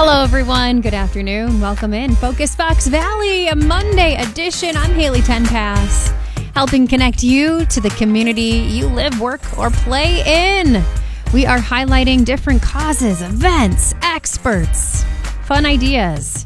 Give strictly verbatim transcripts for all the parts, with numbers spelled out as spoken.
Hello, everyone. Good afternoon. Welcome in. Focus Fox Valley, a Monday edition. I'm Haley Tenpass, helping connect you to the community you live, work, or play in. We are highlighting different causes, events, experts, fun ideas.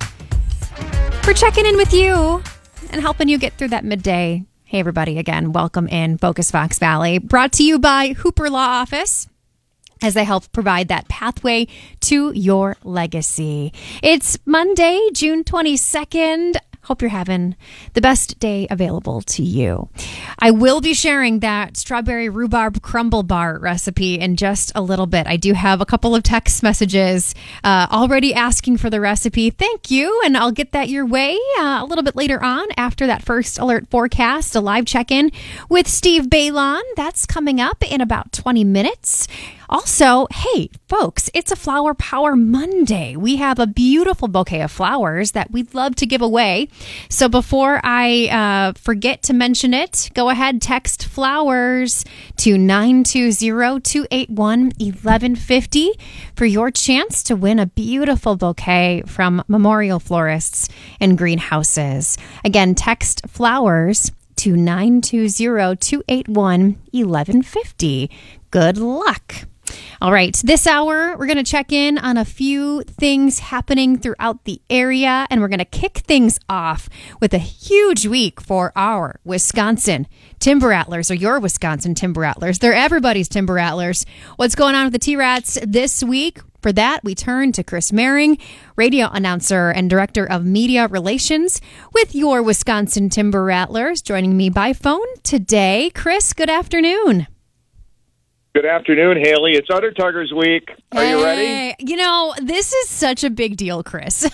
We're checking in with you and helping you get through that midday. Hey, everybody. Again, welcome in Focus Fox Valley, brought to you by Hooper Law Office, as they help provide that pathway to your legacy. It's Monday, June twenty-second. Hope you're having the best day available to you. I will be sharing that strawberry rhubarb crumble bar recipe in just a little bit. I do have a couple of text messages uh, already asking for the recipe. Thank you, and I'll get that your way uh, a little bit later on after that first alert forecast, a live check-in with Steve Bailon. That's coming up in about twenty minutes. Also, hey, folks, it's a Flower Power Monday. We have a beautiful bouquet of flowers that we'd love to give away. So before I uh, forget to mention it, go ahead, text flowers to nine two zero, two eight one, one one five zero for your chance to win a beautiful bouquet from Memorial Florists and Greenhouses. Again, text flowers to nine two zero, two eight one, one one five zero. Good luck. All right, this hour, we're going to check in on a few things happening throughout the area, and we're going to kick things off with a huge week for our Wisconsin Timber Rattlers, or your Wisconsin Timber Rattlers. They're everybody's Timber Rattlers. What's going on with the T-Rats this week? For that, we turn to Chris Mehring, radio announcer and director of media relations with your Wisconsin Timber Rattlers, joining me by phone today. Chris, good afternoon. Good afternoon, Haley. It's Udder Tuggers Week. Are hey, you ready? You know, this is such a big deal, Chris.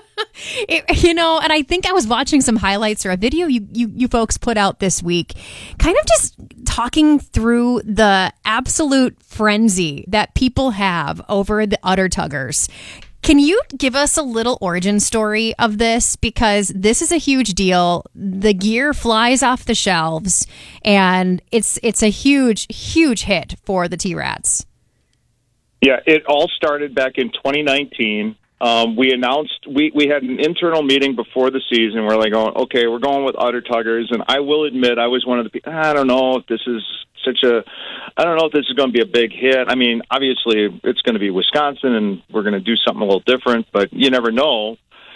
it, you know, and I think I was watching some highlights or a video you, you, you folks put out this week, kind of just talking through the absolute frenzy that people have over the Udder Tuggers. Can you give us a little origin story of this? Because this is a huge deal. The gear flies off the shelves, and it's it's a huge, huge hit for the T-Rats. Yeah, it all started back in twenty nineteen. Um, we announced, we, we had an internal meeting before the season. We're like, going, okay, we're going with Udder Tuggers. And I will admit, I was one of the people, I don't know if this is such a, I don't know if this is going to be a big hit. I mean, obviously, it's going to be Wisconsin, and we're going to do something a little different, but you never know.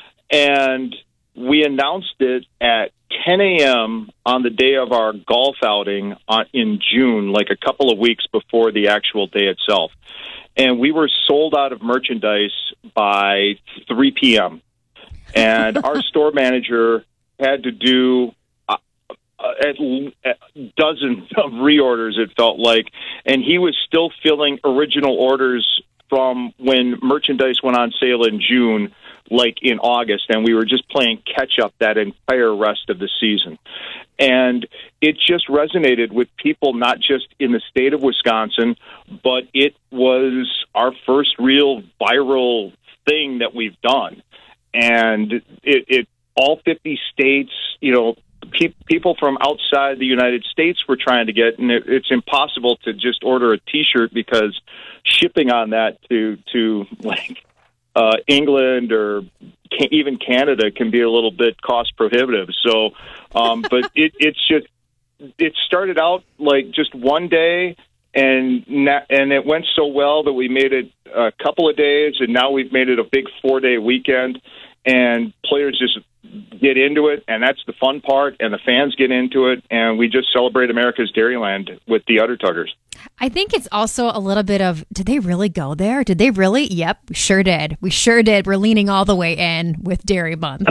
And we announced it at ten a.m. on the day of our golf outing on, in June, like a couple of weeks before the actual day itself. And we were sold out of merchandise by three p.m. And our store manager had to do uh, at, at dozens of reorders, it felt like. And he was still filling original orders from when merchandise went on sale in June, like in August. And we were just playing catch-up that entire rest of the season. And it just resonated with people, not just in the state of Wisconsin, but it was our first real viral thing that we've done. And it, it all fifty states, you know, pe- people from outside the United States were trying to get, and it, it's impossible to just order a T-shirt because shipping on that to, to like, Uh, England or can, even Canada can be a little bit cost prohibitive. So, um, but it, it's just, it started out like just one day, and na- and it went so well that we made it a couple of days, and now we've made it a big four day weekend, and players just get into it, and that's the fun part, and the fans get into it, and we just celebrate America's Dairyland with the Udder Tuggers. I think it's also a little bit of, did they really go there? Did they really? Yep, we sure did. We sure did. We're leaning all the way in with Dairy Month.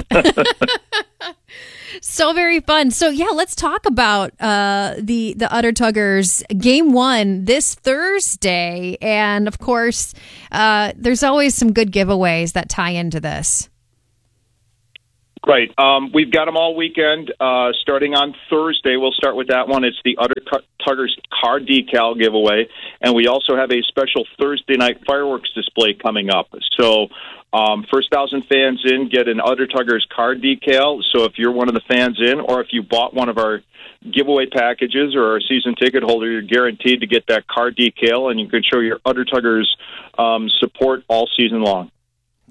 So very fun. So yeah, let's talk about uh, the the Udder Tuggers game one this Thursday, and of course, uh, there's always some good giveaways that tie into this. Right. Um, we've got them all weekend. Uh, starting on Thursday, we'll start with that one. It's the Udder Tuggers car decal giveaway. And we also have a special Thursday night fireworks display coming up. So um, first thousand fans in get an Udder Tuggers car decal. So if you're one of the fans in, or if you bought one of our giveaway packages or our season ticket holder, you're guaranteed to get that car decal, and you can show your Udder Tuggers um, support all season long.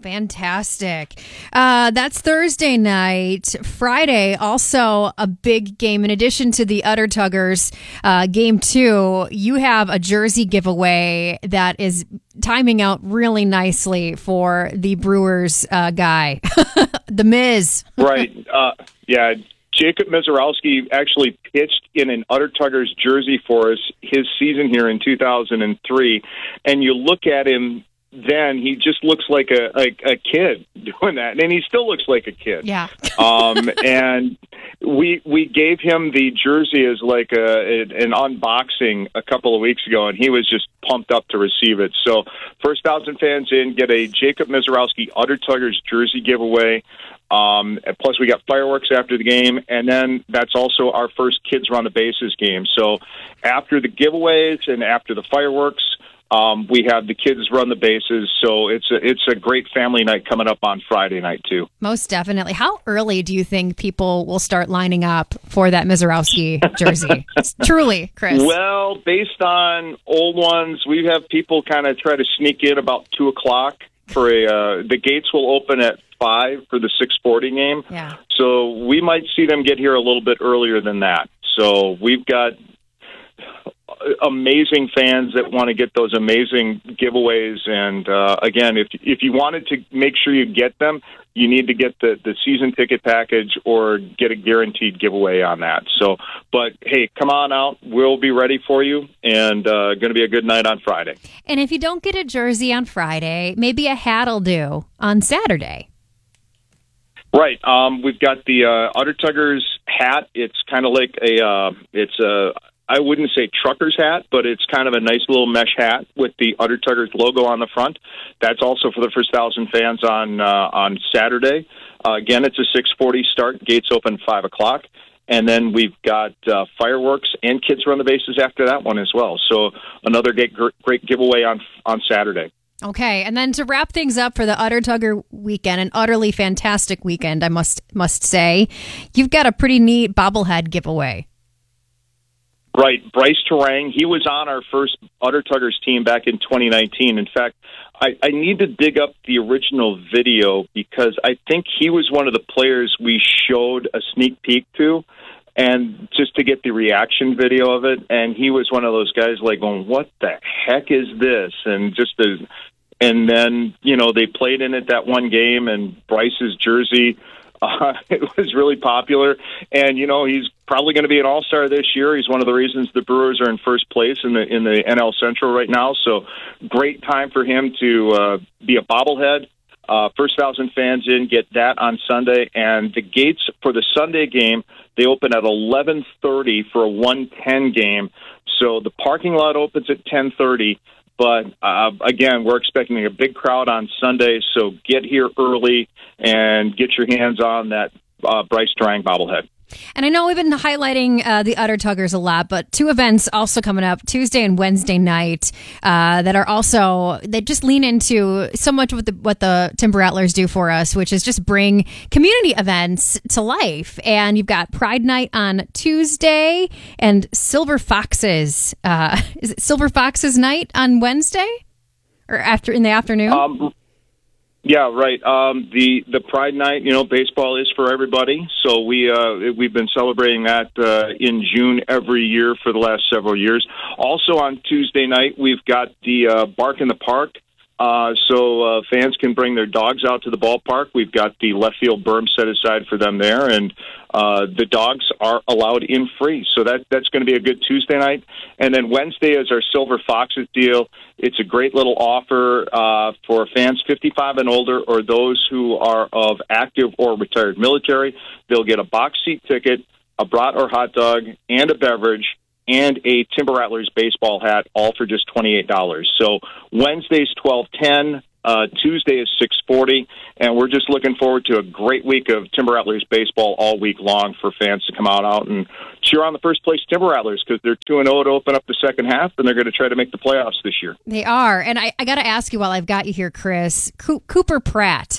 Fantastic. Uh, that's Thursday night. Friday, also a big game. In addition to the Utter Tuggers uh, game two, you have a jersey giveaway that is timing out really nicely for the Brewers uh, guy, the Miz. Right. Uh, yeah. Jacob Mizorowski actually pitched in an Utter Tuggers jersey for us his season here in two thousand three. And you look at him then, he just looks like a, a, a kid doing that. And he still looks like a kid. Yeah. um, and we we gave him the jersey as like a, an unboxing a couple of weeks ago, and he was just pumped up to receive it. So first thousand fans in get a Jacob Mizorowski Utter Tuggers jersey giveaway. Um, plus, we got fireworks after the game, and then that's also our first Kids Run the Bases game. So after the giveaways and after the fireworks, um, we have the Kids Run the Bases. So it's a, it's a great family night coming up on Friday night, too. Most definitely. How early do you think people will start lining up for that Mizorowski jersey? Truly, Chris. Well, based on old ones, we have people kind of try to sneak in about two o'clock. For a, uh, the gates will open at five for the six forty game. Yeah. So we might see them get here a little bit earlier than that. So we've got amazing fans that want to get those amazing giveaways. And uh, again, if if you wanted to make sure you get them, you need to get the, the season ticket package or get a guaranteed giveaway on that. So, but hey, come on out. We'll be ready for you, and uh, going to be a good night on Friday. And if you don't get a jersey on Friday, maybe a hat'll do on Saturday. Right. Um, we've got the uh, Utter Tuggers hat. It's kind of like a, uh, it's a, I wouldn't say trucker's hat, but it's kind of a nice little mesh hat with the Utter Tuggers logo on the front. That's also for the first thousand fans on uh, on Saturday. Uh, again, it's a six forty start. Gates open five o'clock. And then we've got uh, fireworks and Kids Run the Bases after that one as well. So another great, great giveaway on on Saturday. Okay, and then to wrap things up for the Utter Tugger weekend, an utterly fantastic weekend, I must must say, you've got a pretty neat bobblehead giveaway. Right, Bryce Terang, he was on our first Utter Tuggers team back in twenty nineteen. In fact, I, I need to dig up the original video because I think he was one of the players we showed a sneak peek to, and just to get the reaction video of it. And he was one of those guys like going, what the heck is this? And just the, and then, you know, they played in it that one game, and Bryce's jersey, uh, it was really popular. And, you know, he's probably going to be an all-star this year. He's one of the reasons the Brewers are in first place in the in the N L Central right now. So great time for him to uh, be a bobblehead. Uh, first thousand fans in, get that on Sunday. And the gates for the Sunday game, they open at eleven thirty for a one ten game. So the parking lot opens at ten thirty. But, uh, again, we're expecting a big crowd on Sunday. So get here early and get your hands on that uh, Bryce Terang bobblehead. And I know we've been highlighting uh, the Utter Tuggers a lot, but two events also coming up Tuesday and Wednesday night uh, that are also, they just lean into so much what the, what the Timber Rattlers do for us, which is just bring community events to life. And you've got Pride Night on Tuesday and Silver Foxes. Uh, is it Silver Foxes Night on Wednesday or after in the afternoon? Um, Yeah, right. Um, the the Pride Night, you know, baseball is for everybody. So we uh, we've been celebrating that uh, in June every year for the last several years. Also on Tuesday night, we've got the uh, Bark in the Park. Uh, so uh, fans can bring their dogs out to the ballpark. We've got the left field berm set aside for them there, and uh, the dogs are allowed in free. So that that's going to be a good Tuesday night. And then Wednesday is our Silver Foxes deal. It's a great little offer uh, for fans fifty-five and older or those who are of active or retired military. They'll get a box seat ticket, a brat or hot dog, and a beverage, and a Timber Rattlers baseball hat, all for just twenty-eight dollars. So Wednesday's twelve ten, uh, Tuesday is six forty, and we're just looking forward to a great week of Timber Rattlers baseball all week long for fans to come out, out and cheer on the first place Timber Rattlers because they're two and oh to open up the second half, and they're going to try to make the playoffs this year. They are. And I, I got to ask you while I've got you here, Chris, Co- Cooper Pratt,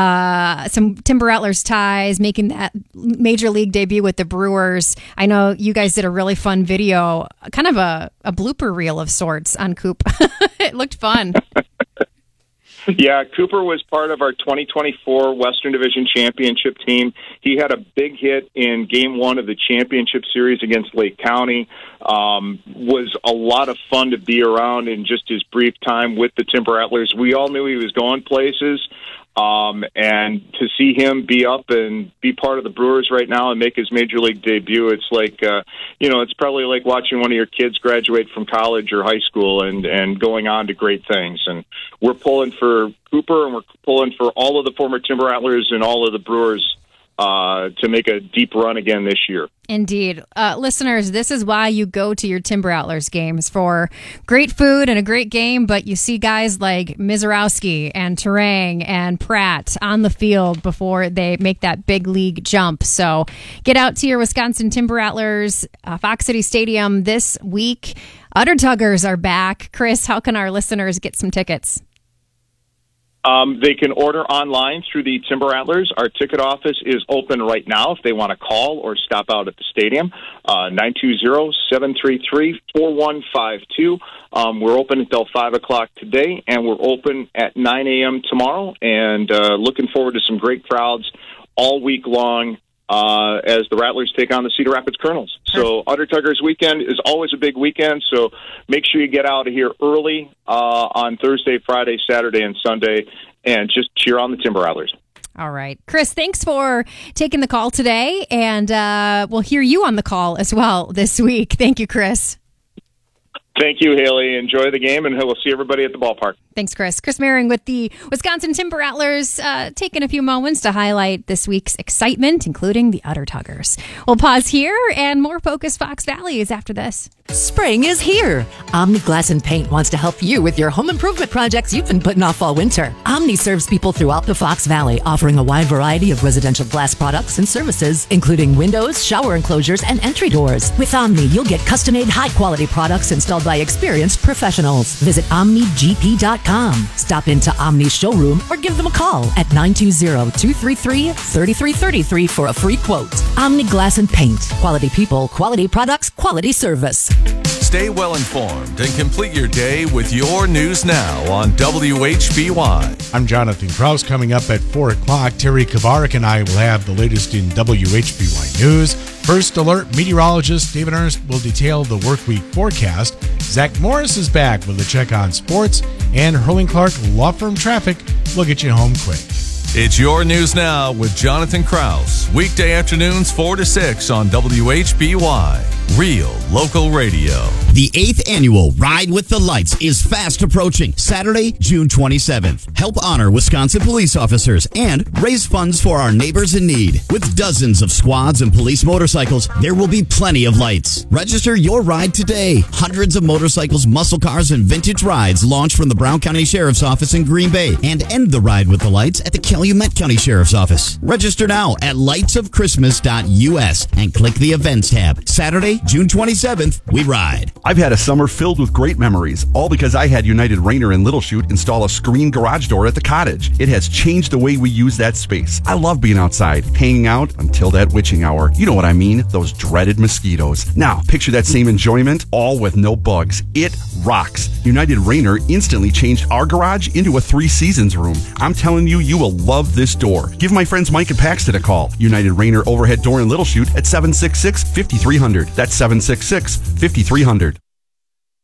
uh, some Timber Rattlers ties, making that major league debut with the Brewers. I know you guys did a really fun video, kind of a, a blooper reel of sorts on Coop. It looked fun. Yeah, Cooper was part of our twenty twenty-four Western Division Championship team. He had a big hit in Game One of the championship series against Lake County. Um, was a lot of fun to be around in just his brief time with the Timber Rattlers. We all knew he was going places. Um, and to see him be up and be part of the Brewers right now and make his major league debut, it's like, uh, you know, it's probably like watching one of your kids graduate from college or high school and, and going on to great things. And we're pulling for Cooper, and we're pulling for all of the former Timber Rattlers and all of the Brewers uh, to make a deep run again this year. Indeed. Uh, listeners, this is why you go to your Timber Rattlers games, for great food and a great game, but you see guys like Mizorowski and Terang and Pratt on the field before they make that big league jump. So get out to your Wisconsin Timber Rattlers, uh, Fox City Stadium this week. Udder Tuggers are back. Chris, how can our listeners get some tickets? Um, they can order online through the Timber Rattlers. Our ticket office is open right now if they want to call or stop out at the stadium, uh, nine two zero, seven three three, four one five two. Um, we're open until five o'clock today, and we're open at nine a.m. tomorrow, and uh, looking forward to some great crowds all week long uh, as the Rattlers take on the Cedar Rapids Colonels. So Udder Tuggers weekend is always a big weekend, so make sure you get out of here early uh, on Thursday, Friday, Saturday, and Sunday, and just cheer on the Timber Rattlers. All right. Chris, thanks for taking the call today, and uh, we'll hear you on the call as well this week. Thank you, Chris. Thank you, Haley. Enjoy the game, and we'll see everybody at the ballpark. Thanks, Chris. Chris Mehring with the Wisconsin Timber Rattlers, uh, taking a few moments to highlight this week's excitement, including the Udder Tuggers. We'll pause here, and more Focus Fox Valley is after this. Spring is here. Omni Glass and Paint wants to help you with your home improvement projects you've been putting off all winter. Omni serves people throughout the Fox Valley, offering a wide variety of residential glass products and services, including windows, shower enclosures, and entry doors. With Omni, you'll get custom-made, high-quality products installed by experienced professionals. Visit omni g p dot com. Stop into Omni's showroom or give them a call at nine two zero, two three three, three three three three for a free quote. Omni Glass and Paint. Quality people, quality products, quality service. Stay well informed and complete your day with your news now on W H B Y. I'm Jonathan Kraus. Coming up at four o'clock, Terry Kavarik and I will have the latest in W H B Y News. First Alert meteorologist David Ernst will detail the workweek forecast. Zach Morris is back with a check on sports. And Hurling Clark Law Firm Traffic will get you home quick. It's your news now with Jonathan Kraus. Weekday afternoons four to six on W H B Y. Real local radio. The eighth annual Ride with the Lights is fast approaching. Saturday, June twenty-seventh. Help honor Wisconsin police officers and raise funds for our neighbors in need. With dozens of squads and police motorcycles, there will be plenty of lights. Register your ride today. Hundreds of motorcycles, muscle cars, and vintage rides launch from the Brown County Sheriff's Office in Green Bay and end the Ride with the Lights at the Calumet County Sheriff's Office. Register now at lights of christmas dot u s and click the events tab. Saturday, June twenty-seventh, we ride. I've had a summer filled with great memories, all because I had United Rainer in Little Chute install a screen garage door at the cottage. It has changed the way we use that space. I love being outside, hanging out until that witching hour. You know what I mean, those dreaded mosquitoes. Now, picture that same enjoyment, all with no bugs. It rocks. United Rainer instantly changed our garage into a Three Seasons room. I'm telling you, you will love this door. Give my friends Mike and Paxton a call. United Rainer overhead door in Little Chute at seven six six, five three zero zero. That's seven six six, five three zero zero.